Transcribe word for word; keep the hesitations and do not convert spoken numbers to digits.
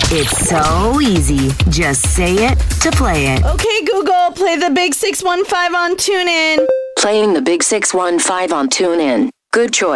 It's so easy. Just say it to play it. Okay, Google, play the Big six one five on TuneIn. Playing the Big six one five on TuneIn. Good choice.